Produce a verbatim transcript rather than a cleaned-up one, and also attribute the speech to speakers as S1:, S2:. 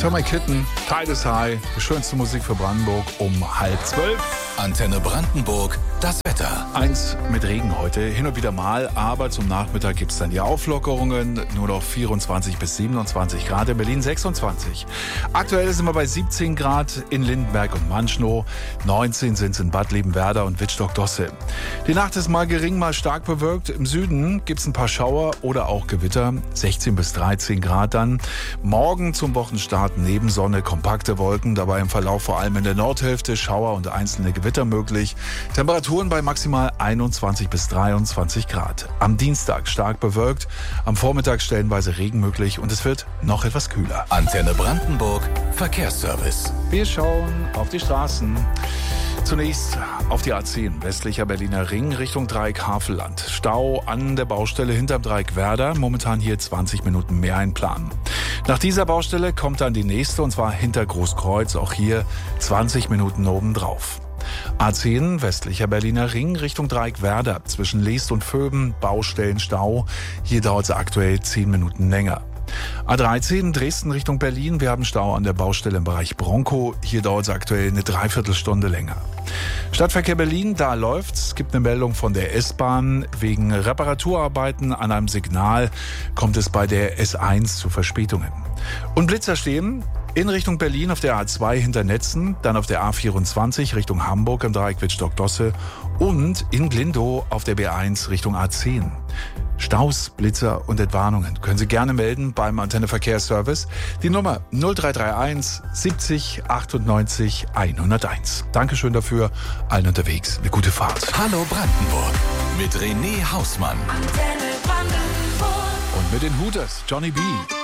S1: Tommy Kitten, Tide is High, die schönste Musik für Brandenburg um halb zwölf.
S2: Antenne Brandenburg, das Wetter.
S1: Eins mit Regen heute, hin und wieder mal, aber zum Nachmittag gibt es dann die Auflockerungen. Nur noch vierundzwanzig bis siebenundzwanzig Grad, in Berlin sechsundzwanzig. Aktuell sind wir bei siebzehn Grad in Lindenberg und Manchnow. neunzehn sind es in Bad Liebenwerda und Wittstock-Dosse. Die Nacht ist mal gering, mal stark bewölkt. Im Süden gibt es ein paar Schauer oder auch Gewitter. sechzehn bis dreizehn Grad dann. Morgen zum Wochenstart Nebensonne, kompakte Wolken. Dabei im Verlauf vor allem in der Nordhälfte Schauer und einzelne Gewitter möglich. Temperaturen bei maximal einundzwanzig bis dreiundzwanzig Grad. Am Dienstag stark bewölkt, am Vormittag stellenweise Regen möglich und es wird noch etwas kühler.
S2: Antenne Brandenburg, Verkehrsservice.
S1: Wir schauen auf die Straßen. Zunächst auf die A zehn, westlicher Berliner Ring, Richtung Dreieck Havelland. Stau an der Baustelle hinterm Dreieck Werder, momentan hier zwanzig Minuten mehr einplanen. Nach dieser Baustelle kommt dann die nächste, und zwar hinter Großkreuz, auch hier zwanzig Minuten obendrauf. A zehn, westlicher Berliner Ring, Richtung Dreieck Werder, zwischen Leest und Vöben, Baustellenstau. Hier dauert es aktuell zehn Minuten länger. A dreizehn, Dresden Richtung Berlin, wir haben Stau an der Baustelle im Bereich Bronkow. Hier dauert es aktuell eine Dreiviertelstunde länger. Stadtverkehr Berlin, da läuft's. Es gibt eine Meldung von der S-Bahn. Wegen Reparaturarbeiten an einem Signal kommt es bei der S eins zu Verspätungen. Und Blitzer stehen in Richtung Berlin auf der A zwei hinter Netzen, dann auf der A vierundzwanzig Richtung Hamburg im Dreieck Wittstock-Dosse und in Glindow auf der B eins Richtung A zehn. Staus, Blitzer und Entwarnungen können Sie gerne melden beim Antenne Verkehrsservice. Die Nummer null drei drei eins siebzig achtundneunzig hunderteins. Dankeschön dafür. Allen unterwegs eine gute Fahrt.
S2: Hallo Brandenburg mit René Hausmann.
S3: Antenne Brandenburg.
S1: Und mit den Hooters, Johnny B.